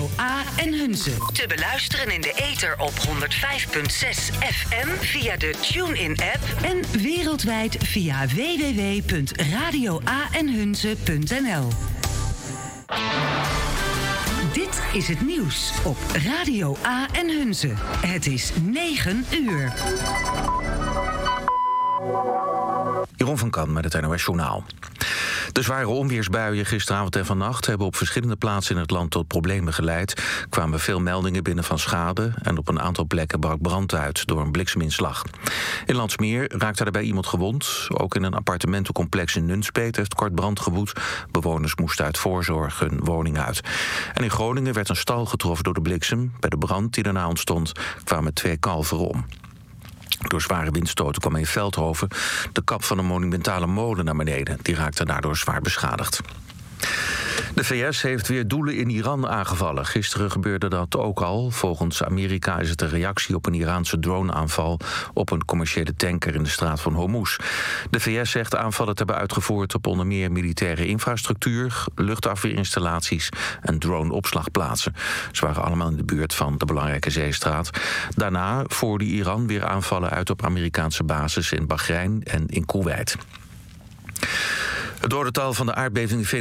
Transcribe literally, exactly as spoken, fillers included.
Radio A en Hunze. Te beluisteren in de ether op honderd vijf komma zes F M via de TuneIn-app. En wereldwijd via w w w punt radio a en hunze punt n l. Dit is het nieuws op Radio A en Hunze. Het is negen uur. Jeroen van Kan met het N O S Journaal. De zware onweersbuien gisteravond en vannacht hebben op verschillende plaatsen in het land tot problemen geleid. Er kwamen veel meldingen binnen van schade en op een aantal plekken brak brand uit door een blikseminslag. In Landsmeer raakte daarbij iemand gewond. Ook in een appartementencomplex in Nunspeet heeft kort brand gewoed. Bewoners moesten uit voorzorg hun woning uit. En in Groningen werd een stal getroffen door de bliksem. Bij de brand die daarna ontstond kwamen twee kalveren om. Door zware windstoten kwam in Veldhoven de kap van een monumentale molen naar beneden. Die raakte daardoor zwaar beschadigd. De V S heeft weer doelen in Iran aangevallen. Gisteren gebeurde dat ook al. Volgens Amerika is het een reactie op een Iraanse droneaanval op een commerciële tanker in de straat van Hormuz. De V S zegt aanvallen te hebben uitgevoerd op onder meer militaire infrastructuur, luchtafweerinstallaties en droneopslagplaatsen. Ze waren allemaal in de buurt van de belangrijke zeestraat. Daarna voerde Iran weer aanvallen uit op Amerikaanse bases in Bahrein en in Koeweit. Het dodental van de aardbeving in